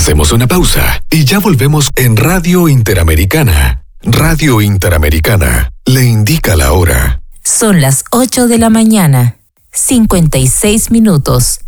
Hacemos una pausa y ya volvemos en Radio Interamericana. Radio Interamericana le indica la hora. Son las 8 de la mañana, 56 minutos.